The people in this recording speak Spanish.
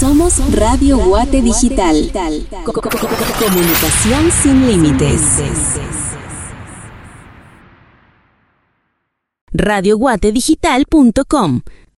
Somos Radio Guate Digital. Comunicación sin límites. radioguatedigital.com